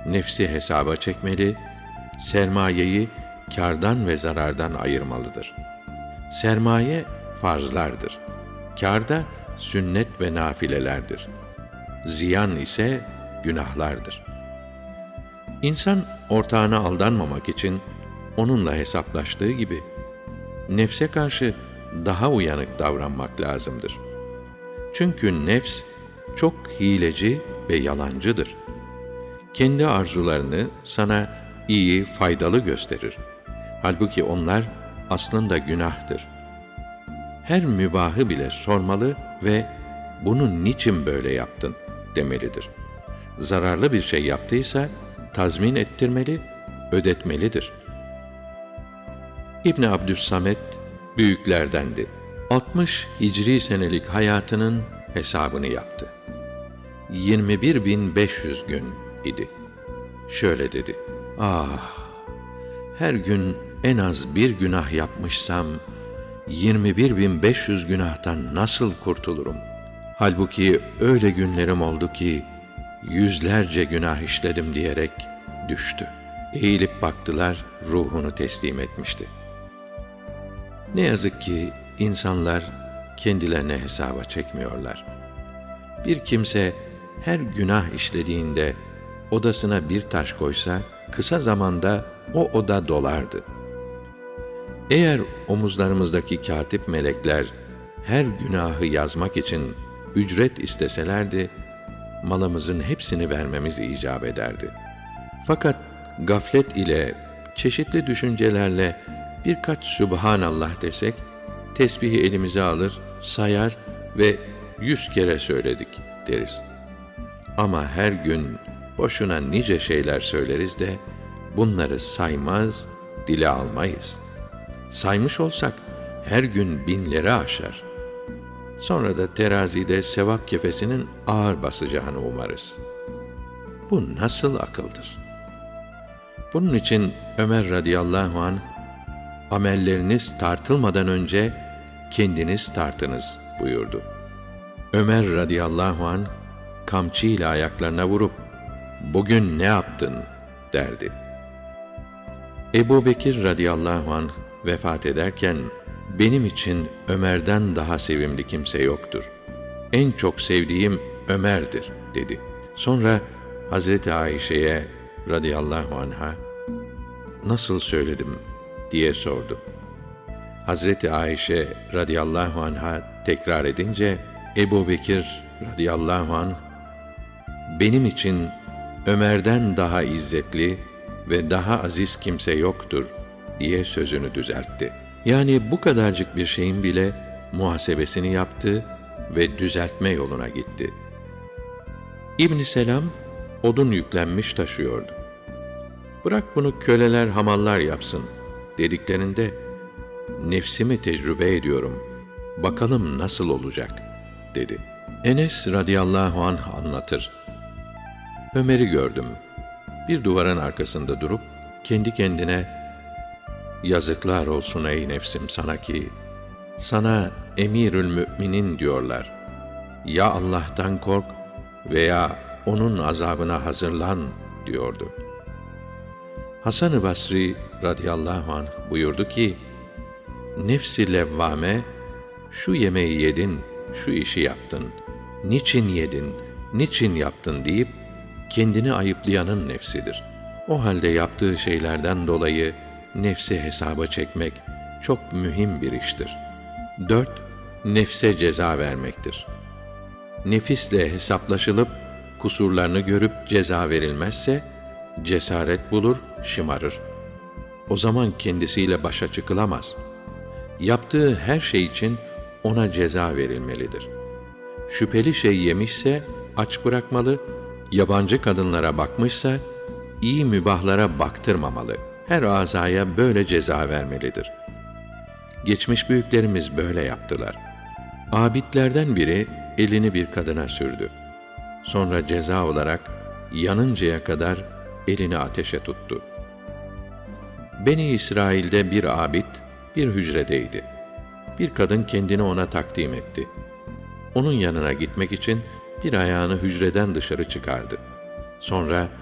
nefsi hesaba çekmeli, sermayeyi kârdan ve zarardan ayırmalıdır. Sermaye farzlardır. Kâr da sünnet ve nafilelerdir. Ziyan ise günahlardır. İnsan ortağına aldanmamak için onunla hesaplaştığı gibi nefse karşı daha uyanık davranmak lazımdır. Çünkü nefs çok hileci ve yalancıdır. Kendi arzularını sana iyi, faydalı gösterir. Halbuki onlar aslında günahtır. Her mübahı bile sormalı ve "Bunu niçin böyle yaptın?" demelidir. Zararlı bir şey yaptıysa tazmin ettirmeli, ödetmelidir. İbn Abdüssamet büyüklerdendi. 60 hicri senelik hayatının hesabını yaptı. 21.500 gün idi. Şöyle dedi: "Ah! Her gün en az bir günah yapmışsam 21.500 günahtan nasıl kurtulurum? Halbuki öyle günlerim oldu ki yüzlerce günah işledim" diyerek düştü. Eğilip baktılar, ruhunu teslim etmişti. Ne yazık ki insanlar kendilerine hesaba çekmiyorlar. Bir kimse her günah işlediğinde odasına bir taş koysa, kısa zamanda o oda dolardı. Eğer omuzlarımızdaki katip melekler her günahı yazmak için ücret isteselerdi, malımızın hepsini vermemiz icap ederdi. Fakat gaflet ile, çeşitli düşüncelerle birkaç Sübhanallah desek, tesbihi elimize alır, sayar ve 100 kere söyledik deriz. Ama her gün boşuna nice şeyler söyleriz de bunları saymaz, dile almayız. Saymış olsak her gün binleri aşar. Sonra da terazide sevap kefesinin ağır basacağını umarız. Bu nasıl akıldır? Bunun için Ömer radıyallahu anh, "Amelleriniz tartılmadan önce kendiniz tartınız" buyurdu. Ömer radıyallahu anh kamçıyla ayaklarına vurup "Bugün ne yaptın?" derdi. Ebu Bekir radıyallahu anh vefat ederken, "Benim için Ömer'den daha sevimli kimse yoktur. En çok sevdiğim Ömer'dir" dedi. Sonra Hazreti Ayşe'ye radıyallahu anha "Nasıl söyledim?" diye sordu. Hazreti Ayşe radıyallahu anha tekrar edince Ebu Bekir radıyallahu anh, "Benim için Ömer'den daha izzetli ve daha aziz kimse yoktur" diye sözünü düzeltti. Yani bu kadarcık bir şeyin bile muhasebesini yaptı ve düzeltme yoluna gitti. İbn Selam odun yüklenmiş taşıyordu. "Bırak bunu köleler, hamallar yapsın" dediklerinde, "Nefsimi tecrübe ediyorum, bakalım nasıl olacak" dedi. Enes radıyallahu anh anlatır. "Ömer'i gördüm. Bir duvarın arkasında durup kendi kendine, 'Yazıklar olsun ey nefsim sana ki, sana emirül müminin diyorlar. Ya Allah'tan kork veya onun azabına hazırlan' diyordu." Hasan-ı Basri radıyallahu anh buyurdu ki, "Nefs-i levvame, şu yemeği yedin, şu işi yaptın, niçin yedin, niçin yaptın deyip kendini ayıplayanın nefsidir. O halde yaptığı şeylerden dolayı nefsi hesaba çekmek çok mühim bir iştir. 4. Nefse ceza vermektir. Nefisle hesaplaşılıp kusurlarını görüp ceza verilmezse cesaret bulur, şımarır. O zaman kendisiyle başa çıkılamaz. Yaptığı her şey için ona ceza verilmelidir. Şüpheli şey yemişse aç bırakmalı, yabancı kadınlara bakmışsa iyi mübahlara baktırmamalı. Her azaya böyle ceza vermelidir. Geçmiş büyüklerimiz böyle yaptılar. Abidlerden biri elini bir kadına sürdü. Sonra ceza olarak yanıncaya kadar elini ateşe tuttu. Beni İsrail'de bir abid bir hücredeydi. Bir kadın kendini ona takdim etti. Onun yanına gitmek için bir ayağını hücreden dışarı çıkardı. Sonra